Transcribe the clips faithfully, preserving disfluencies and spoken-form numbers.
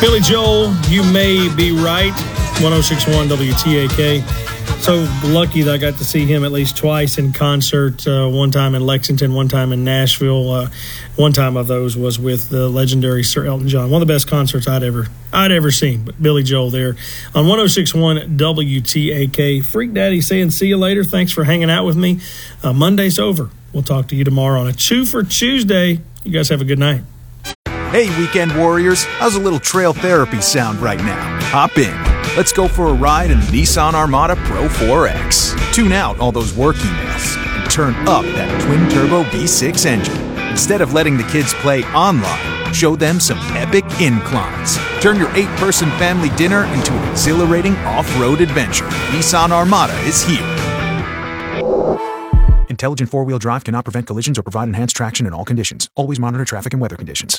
Billy Joel, You May Be Right, ten sixty-one W T A K. So lucky that I got to see him at least twice in concert, uh, one time in Lexington, one time in Nashville. Uh, one time of those was with the legendary Sir Elton John. One of the best concerts I'd ever I'd ever seen, but Billy Joel there on ten sixty-one W T A K. Freak Daddy saying see you later. Thanks for hanging out with me. Uh, Monday's over. We'll talk to you tomorrow on a Chew for Tuesday. You guys have a good night. Hey, weekend warriors. How's a little trail therapy sound right now? Hop in. Let's go for a ride in the Nissan Armada Pro four X. Tune out all those work emails and turn up that twin-turbo V six engine. Instead of letting the kids play online, show them some epic inclines. Turn your eight-person family dinner into an exhilarating off-road adventure. Nissan Armada is here. Intelligent four-wheel drive cannot prevent collisions or provide enhanced traction in all conditions. Always monitor traffic and weather conditions.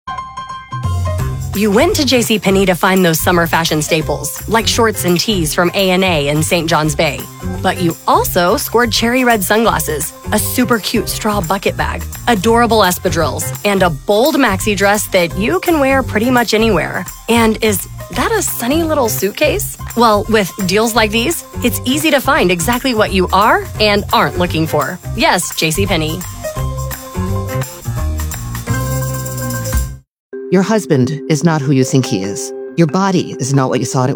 You went to JCPenney to find those summer fashion staples, like shorts and tees from A and A in Saint John's Bay. But you also scored cherry red sunglasses, a super cute straw bucket bag, adorable espadrilles, and a bold maxi dress that you can wear pretty much anywhere. And is that a sunny little suitcase? Well, with deals like these, it's easy to find exactly what you are and aren't looking for. Yes, JCPenney. Your husband is not who you think he is. Your body is not what you thought it